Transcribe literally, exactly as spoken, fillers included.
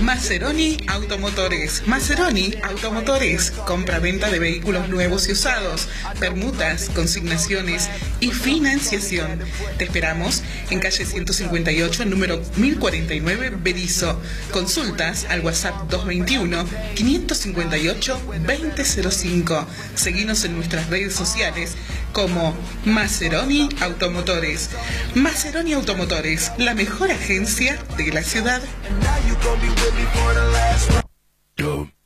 Maseroni Automotores. Maseroni Automotores. Compra-venta de vehículos nuevos y usados, permutas, consignaciones y financiación. Te esperamos en calle ciento cincuenta y ocho, número mil cuarenta y nueve, Berisso. Consultas al WhatsApp dos veintiuno, quinientos cincuenta y ocho, veinte cero cinco. Seguinos en nuestras redes sociales como Maseroni Automotores. Maseroni Automotores, la mejor agencia de la ciudad.